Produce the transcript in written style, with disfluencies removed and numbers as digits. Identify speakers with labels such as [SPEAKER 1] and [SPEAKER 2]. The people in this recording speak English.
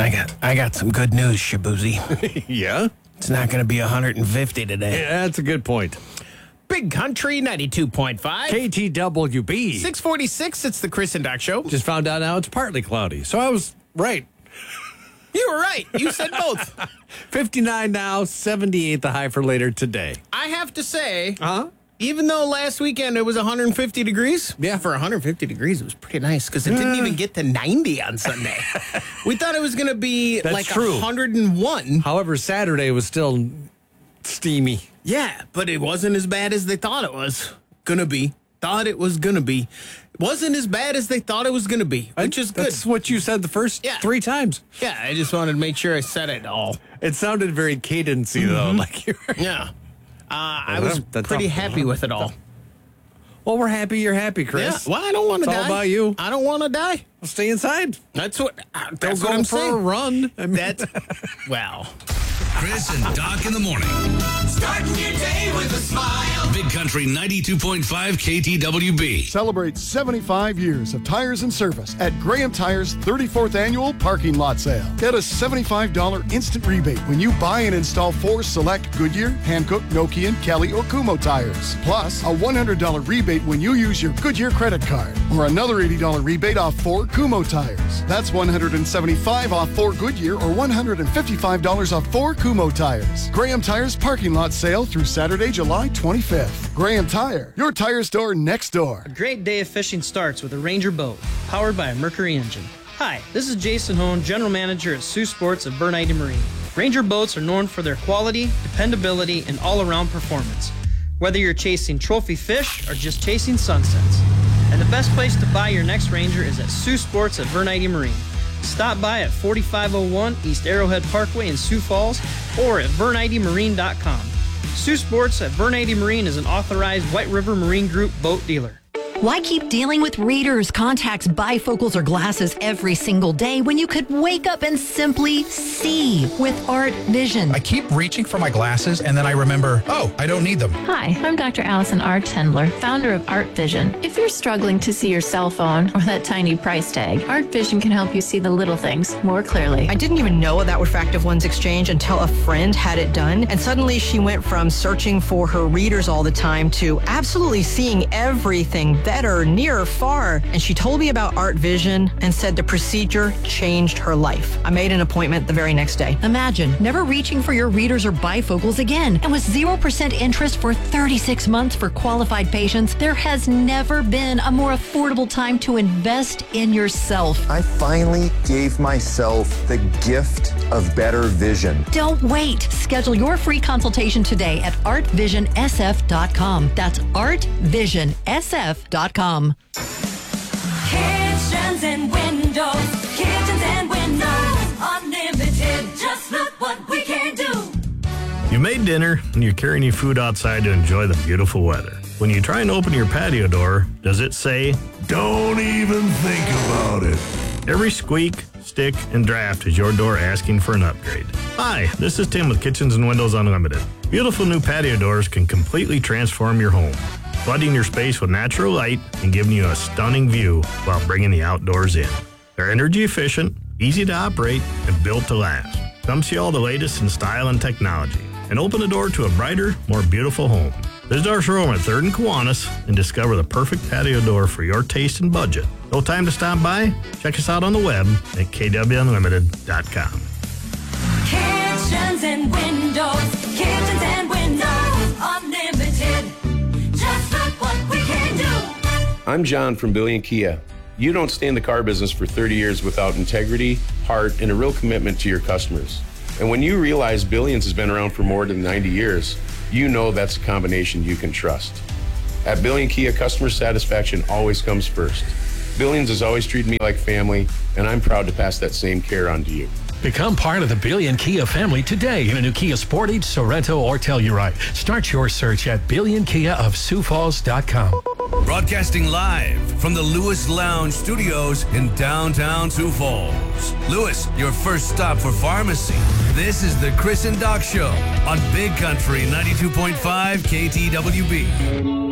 [SPEAKER 1] I got some good news, Shabuzi.
[SPEAKER 2] Yeah?
[SPEAKER 1] It's not going to be 150 today.
[SPEAKER 2] Yeah, that's a good point.
[SPEAKER 1] Big Country 92.5.
[SPEAKER 2] KTWB.
[SPEAKER 1] 646, it's the Chris and Doc Show.
[SPEAKER 2] Just found out now it's partly cloudy. So I was right.
[SPEAKER 1] You were right. You said both.
[SPEAKER 2] 59 now, 78 the high for later today.
[SPEAKER 1] I have to say,
[SPEAKER 2] Huh?
[SPEAKER 1] even though last weekend it was 150 degrees,
[SPEAKER 2] Yeah.
[SPEAKER 1] for 150 degrees, it was pretty nice because it didn't even get to 90 on Sunday. We thought it was going to be
[SPEAKER 2] That's
[SPEAKER 1] like
[SPEAKER 2] true.
[SPEAKER 1] 101.
[SPEAKER 2] However, Saturday was still steamy.
[SPEAKER 1] Yeah, but it wasn't as bad as they thought it was going to be. Thought it was going to be. It wasn't as bad as they thought it was going to be, which is good.
[SPEAKER 2] That's what you said the first 3 times.
[SPEAKER 1] Yeah, I just wanted to make sure I said it all.
[SPEAKER 2] It sounded very cadency, though. Like you were.
[SPEAKER 1] Yeah. I was
[SPEAKER 2] that's
[SPEAKER 1] pretty
[SPEAKER 2] all-
[SPEAKER 1] happy with it all.
[SPEAKER 2] Well, we're happy you're happy,
[SPEAKER 1] Yeah.
[SPEAKER 2] Chris.
[SPEAKER 1] Well, I don't want to
[SPEAKER 2] It's
[SPEAKER 1] die.
[SPEAKER 2] all about you.
[SPEAKER 1] I don't want to die.
[SPEAKER 2] Well, stay inside.
[SPEAKER 1] That's what
[SPEAKER 2] Don't
[SPEAKER 1] that's
[SPEAKER 2] go
[SPEAKER 1] what I'm
[SPEAKER 2] for a
[SPEAKER 1] saying.
[SPEAKER 2] run. I mean,
[SPEAKER 1] That's well.
[SPEAKER 3] Chris and Doc in the morning.
[SPEAKER 4] Starting your day with a smile.
[SPEAKER 3] Big Country 92.5 KTWB.
[SPEAKER 5] Celebrate 75 years of tires and service at Graham Tires' 34th annual parking lot sale. Get a $75 instant rebate when you buy and install 4 select Goodyear, Hankook, Nokian, Kelly, or Kumho tires. Plus, a $100 rebate when you use your Goodyear credit card. Or another $80 rebate off 4 Kumho tires. That's $175 off 4 Goodyear or $155 off 4 Kumho tires. Graham Tires parking lot sale through Saturday, July 25th. Graham Tire, your tire store next door.
[SPEAKER 6] A great day of fishing starts with a Ranger boat, powered by a Mercury engine. Hi, this is Jason Hone, General Manager at Sioux Sports of Bernite Marine. Ranger boats are known for their quality, dependability, and all-around performance. Whether you're chasing trophy fish or just chasing sunsets. And the best place to buy your next Ranger is at Sioux Sports at Bernite Marine. Stop by at 4501 East Arrowhead Parkway in Sioux Falls or at VerniteMarine.com. Sioux Sports at Bernite Marine is an authorized White River Marine Group boat dealer.
[SPEAKER 7] Why keep dealing with readers, contacts, bifocals, or glasses every single day when you could wake up and simply see with Art Vision?
[SPEAKER 8] I keep reaching for my glasses and then I remember, oh, I don't need them.
[SPEAKER 9] Hi, I'm Dr. Allison R. Tendler, founder of Art Vision. If you're struggling to see your cell phone or that tiny price tag, Art Vision can help you see the little things more clearly.
[SPEAKER 10] I didn't even know that Refractive Lens Exchange until a friend had it done, and suddenly she went from searching for her readers all the time to absolutely seeing everything better, near, far. And she told me about Art Vision and said the procedure changed her life. I made an appointment the very next day.
[SPEAKER 7] Imagine never reaching for your readers or bifocals again. And with 0% interest for 36 months for qualified patients, there has never been a more affordable time to invest in yourself.
[SPEAKER 11] I finally gave myself the gift of better vision.
[SPEAKER 7] Don't wait. Schedule your free consultation today at artvision.sf.com. That's artvision.sf.com.
[SPEAKER 4] Kitchens and windows, unlimited. Just look what we can do.
[SPEAKER 12] You made dinner and you're carrying your food outside to enjoy the beautiful weather. When you try and open your patio door, does it say, "Don't even think about it"? Every squeak, stick, and draft is your door asking for an upgrade. Hi, this is Tim with Kitchens and Windows Unlimited. Beautiful new patio doors can completely transform your home, flooding your space with natural light and giving you a stunning view while bringing the outdoors in. They're energy efficient, easy to operate, and built to last. Come see all the latest in style and technology and open the door to a brighter, more beautiful home. Visit our showroom at 3rd and Kiwanis and discover the perfect patio door for your taste and budget. No time to stop by? Check us out on the web at kwunlimited.com.
[SPEAKER 4] Kitchens and windows, unlimited. Just look what we can do.
[SPEAKER 13] I'm John from Billion Kia. You don't stay in the car business for 30 years without integrity, heart, and a real commitment to your customers. And when you realize Billions has been around for more than 90 years, you know that's a combination you can trust. At Billion Kia, customer satisfaction always comes first. Billions has always treated me like family, and I'm proud to pass that same care on to you.
[SPEAKER 14] Become part of the Billion Kia family today in a new Kia Sportage, Sorento, or Telluride. Start your search at BillionKiaofSiouxFalls.com.
[SPEAKER 3] Broadcasting live from the Lewis Lounge Studios in downtown Sioux Falls. Lewis, your first stop for pharmacy. This is the Chris and Doc Show on Big Country 92.5 KTWB.